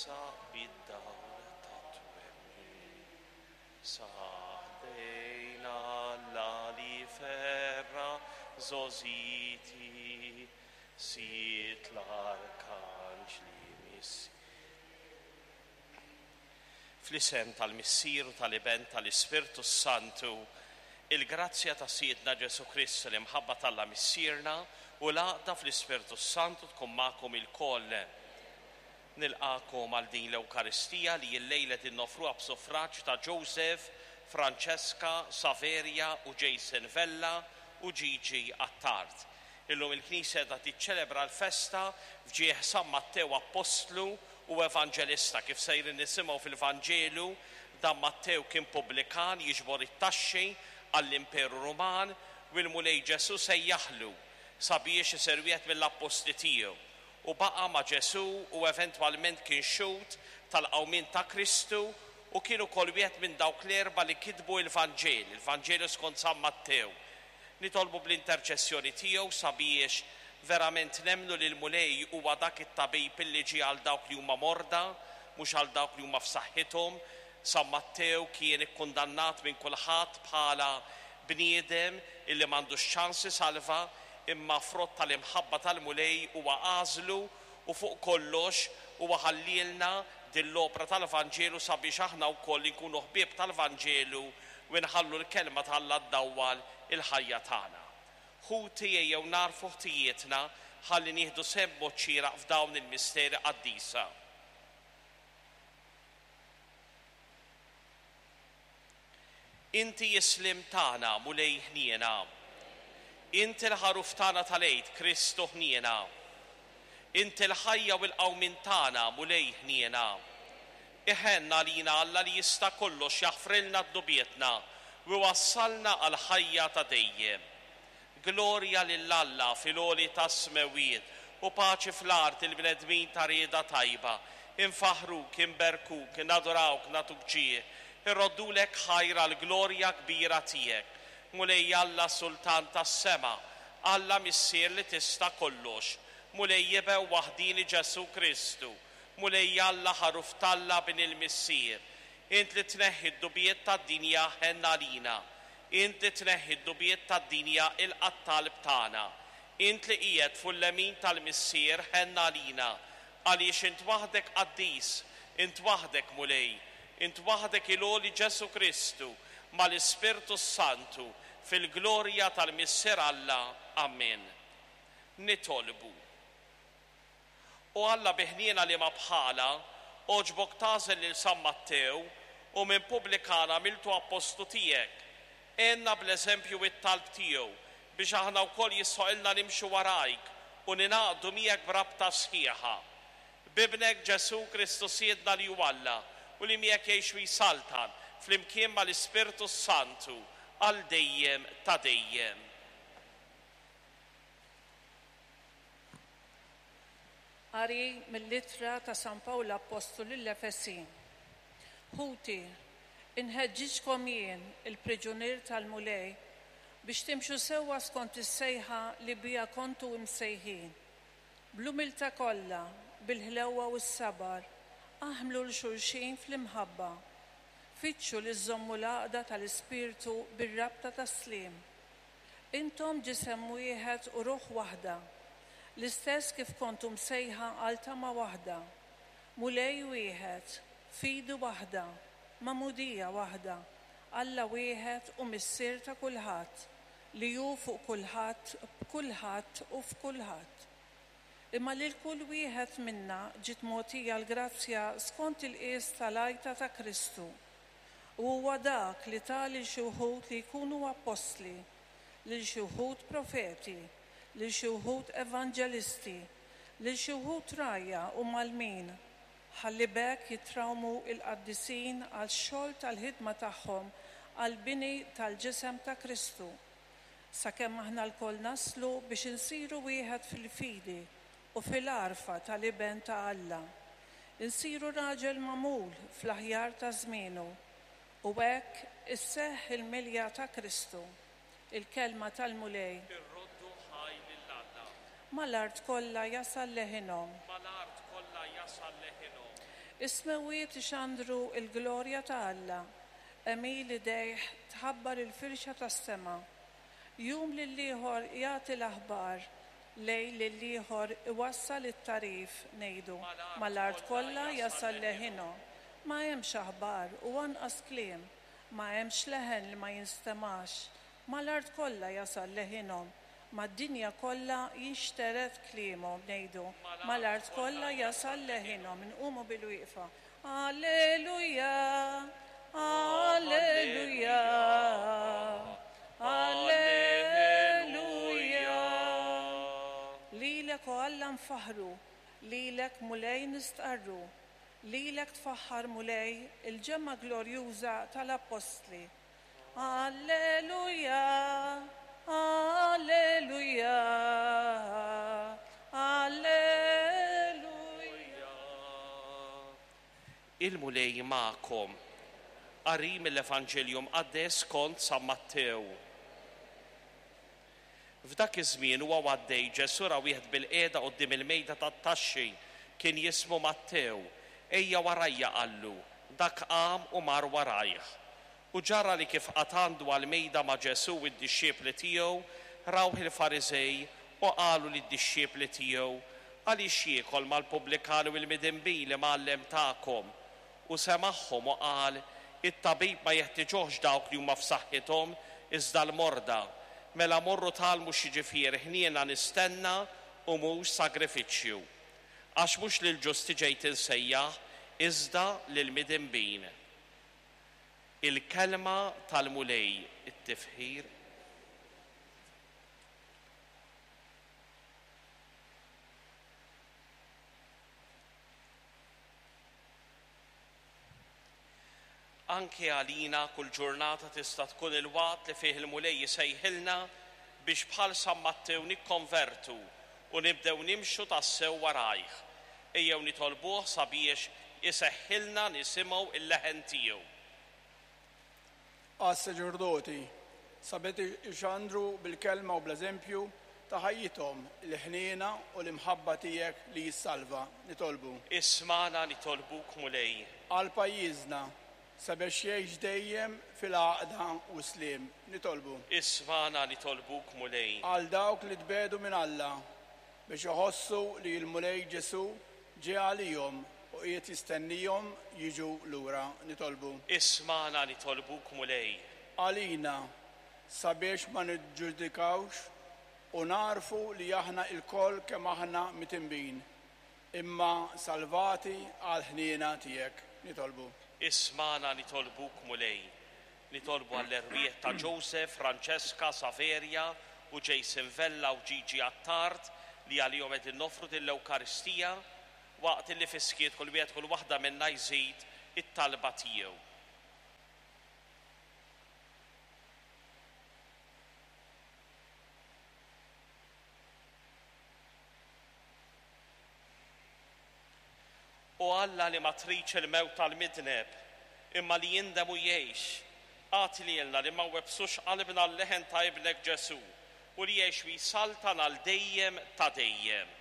bid-dawla tat-twemmin saħdejna l-ali ferra żożiti sit l-arkanġ li missi. Fl-isem tal-Missier u tal-Iben tal-Ispirtu Santu, il-grazzja ta' Siedna Ġesu Kristu li mħabba tal-la missierna u l-għaqda fl-Ispirtu Santu tkun magħkom il-koll. Nilqakom għal din l-Ewkaristija li l-lejla tinnofruha b'suffraġġ ta' Joseph, Francesca, Saveria u Jason Vella u Gigi Attard. Illum il-Knisja ta' tiċċelebra l-festa fġieħ San Mattew Apostlu u Evanġelista. Kif sejrin nisimgħu fil-Vanġelu, dan Mattew kien pubblikan jiġbor it-taxxi għall-Imperu Ruman u l-mulej Ġesu sejjaħlu sabiex isir wieħed mill-apposti tiegħu. U baqa' ma' Ġesu u eventwalment kien xut tal-qawmin ta' Kristu u kienu kol wieħed minn dawk l-erba' li kitbu il-Vanġelu skont San Mattew. Nitolbu bl-interċessjoni tiegħu sabiex verament nemmnu li l-mulej huwa dak it-tabib illi ġie għal dawk li huma morda, mhux għal dawk li huma f'saħħithom. San Mattew kien ikkundannat minn kulħadd bħala bniedem illi m'għandux ċans salva, imma frott tal-imħabba tal-mulej huwa għażlu u fuq kollox huwa ħallilna din l-opra tal-Vanġelu sabiex aħna wkoll nkunu ħbieb tal-Vanġelu u nħallu l-kelma tal-Alla ddawwal il-ħajja tagħna. Ħuti jew narfu ħtijietna ħalli nieħdu sehem mod xieraq f'dawn il-misteri qaddisa. Inti jislim tagħna mulej ħniena. Inti l-ħaruf tagħna tal-għid Kristu ħniena. Inti l-ħajja u l-qawmin tagħna mulej ħniena. Iħenna lina Alla li jista' kollox jaħfrilna d-dubietna u wassalna għal ħajja ta' dejjem. Glorja lill-Alla fil-għoli ta' smewiet u paċi fl-art il-bnedmin ta' rieda tajba. Infaħruk, inberkuk, inadorawk, natuk ġie. Irroddulek ħajra l-glorja kbira tiegħek. Mulej Alla Sultan tas-sema, Alla Missier li tista' kollox. Mulej jibew waħdini Ġesu Kristu. Mulej Alla ħaruf talla bin il-Missier. Int li tneħħi d-dubiet tad-dinja ħenna lina. Int li tneħħi d-dubiet tad-dinja il-qattalb tagħna. Int li qiegħed fuq l-lemin tal-Missier ħenna lina. Għaliex int waħdek qaddis, int waħdek mulej, int waħdek il-għoli Ġesu Kristu mal-Ispirtu Santu fil-glorja tal-Missier Alla. Amen. Nitolbu. U Alla biħniena li ma bħala oġbok tażel lil San Mattew u minn pubblikana miltu appostu tiegħek. Enna bl-eżempju it-talb tiegħu biex aħna wkoll jissoqilna nimxu warajk u ninaqdu miegħek b'rabta sħiħa. Bibnek Ġesu Kristu Siedna li huwa Alla u li miegħek jgħix jisaltan fl-imkien mal-Ispirtu Santu għal dejjem ta' dejjem. Qari mill-Littra ta' San Pawlu Apostolu lill-Efesin. Ħuti, inħeġġiġkom jien il-priġunier tal-mulej biex timxu sewwa skont is-sejħa li bija kontu msejħin. Bl-umiltà kollha, bil-ħlewwa u s-sabar, aħmlu l-xulxin fl-imħabba. Fittxu li żommu l-għaqda tal-Ispirtu bir-rabta tas-slim. Intom ġisem wieħed u ruħ waħda, l-istess kif kontum sejħa għal tama waħda, mulej wieħed, fidu waħda, mamudija waħda, Alla wieħed u Missier ta' kulħadd, li hu fuq kulħadd, b'kulħadd u f'kulħadd. Imma lil kull wieħed minna ġiet mogħtija l-grazzja skont il-qies tal-għajta ta' Kristu. U huwa dak li ta' lil xi wħud li jkunu apostli, lil xi wħud profeti, lil xi wħud evanġelisti, lil xi wħud rajja u malmin, ħalli bekk jitrawmu il-qaddisin għal xogħol tal-ħidma tagħhom għal bini tal-ġisem ta' Kristu. Sakemm aħna lkoll naslu biex insiru wieħed fil-fidi u fil-arfa tal-iben ta' Alla. Insiru raġel magħmul fl-aħjar ta' żmienu u hekk isseħħ il-milja ta' Kristu, il-kelma tal-mulej. Mal-art kollha jasal leħinhom. Ismewiet ixandru il-glorja ta' Alla, emil idejh tħabbar il-firxa tas-sema. Jum lill-ieħor jagħti l-aħbar, lejl lill-ieħor iwassal it-tarif ngħidu, mal-art kollha jasal leħinhu. Ma hemmx aħbar u anqas kliem, ma hemmx leħen li ma jinstemax. Mal-art kollha jasal leħinhom, mad-dinja kollha jinxteret kliemhom ngħidu, mal-art kollha jasal leħinhom. Inqumu bil-wieqfa. Alleluja, alleluja, alleluja. Lilek o Alla nfaħru, lilek mulej nistqarru, lilek tfaħħar mulej il-ġemma glorjuża tal-Apostli. Alleluja, alleluja, alleluja. Il-mulej ma'kom. Qari mill-Evanġeljum qaddes kont San Mattew. F'dak iż-żmien huwa għaddej Ġesu ra wieħed bil-qiegħda quddiem il-mejda tat-taxxi kien jismu Mattew. Ejja warajja qallu, dak qam u mar warajh. U ġara li kif qatandu għal-mejda ma' Ġesu u d-dixxiepli tiegħu, rawh il-Farizej u qalu lid-dixxiepli tiegħu, għaliex jiekol mal-pubblikani u l-midinbili mgħallem tagħkom. U semaħħom u qal, it-tabib ma jeħtieġuhx dawk li huma f'saħħithom iżda l-morda. Mela morru talmu xiġifieri ħniena nistenna u mhux sagrifiċċju. Għax mhux lil ġusti ġejt insejjaħ iżda lil midinbin. Il-kelma tal-mulej, it-tifħir. Anke għalina kull ġurnata tista' tkun il-waqt li fih il-mulej jisejħilna biex bħal San Mattew nikkonvertu u nibdew nimxu tassew warajh. Ejjew nitolbuh sabiex iseħħilna nisimgħu il-leħen tiegħu. Għas-saġerdoti, sabet ixandru bil-kelma u bl-eżempju ta' ħajjithom il-ħniena u l-imħabba tiegħek li jissalva. Nitolbu. Ismana nitolbuk mulej. Għal pajjiżna sabiex jgħix dejjem fil-għaqda u slim. Nitolbu. Ismana nitolbuk mulej. Għal dawk li tbedu minn Alla biex iħossu li l-mulej Ġesu ġie għalihom u qiegħed jistennihom jiġu lura. Nitolbu. Ismana nitolbuk mulej. Għalina sabiex ma niġġudikawx u narfu li aħna il-koll kemm aħna mitinbin, imma salvati għal ħniena tiegħek. Nitolbu. Ismana nitolbuk mulej. Nitolbu għall-erwieħ ta' Joseph, Franceska, Saverja u Jason Vella u Gigi Attard li għalihom qegħdin nofru l-Ewkaristija waqt li fiskiet kull wieħed kull waħda minna jżid it-talba tiegħu. U Alla li ma tridx il-mewt tal-midneb, imma li jindem u jgħix, għati li jelna li ma websux qalbna l-leħen ta' ibnek Ġesu u li jgħix wi saltan għal dejjem ta' dejjem.